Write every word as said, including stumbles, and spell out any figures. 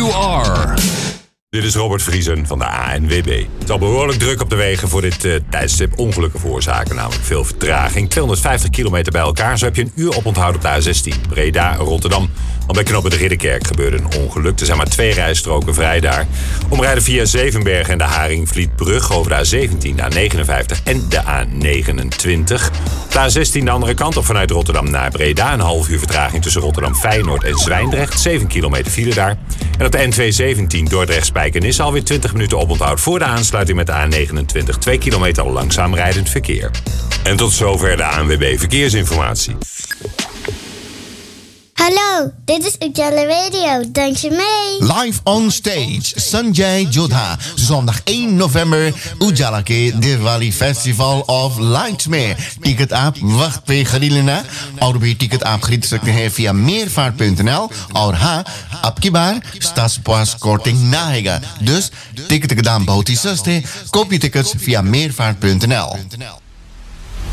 you are. Dit is Robert Vriesen van de A N W B. Het zal behoorlijk druk op de wegen voor dit uh, tijdstip ongelukken veroorzaken. Namelijk veel vertraging. tweehonderdvijftig kilometer bij elkaar. Zo heb je een uur op onthoud op de A zestien. Breda, Rotterdam. Want bij knooppunt de Ridderkerk gebeurde een ongeluk. Er zijn maar twee rijstroken vrij daar. Omrijden via Zevenbergen en de Haringvlietbrug over de A zeventien, de A negenenvijftig en de A negenentwintig. Op de A zestien de andere kant op vanuit Rotterdam naar Breda. Een half uur vertraging tussen Rotterdam, Feyenoord en Zwijndrecht. zeven kilometer file daar. En op de N tweehonderdzeventien Dordrecht-Spijkenisse alweer twintig minuten oponthoud voor de aansluiting met de A negenentwintig. twee kilometer langzaam rijdend verkeer. En tot zover de A N W B Verkeersinformatie. Hallo, dit is Ujala Radio. Dank je mee. Live on stage, Sanjay Jodha. Zondag één november, Ujala ke Diwali Festival of Lights में. Ticket आप वक्त पे खरीद लेना और भी टिकट आप खरीद सकते हैं via meervaart punt n l. और हाँ, अब की बार स्टासपास कोटिंग ना आएगा. Dus ticket के दाम बहुत ही सस्ते. कोप je tickets via meervaart punt n l.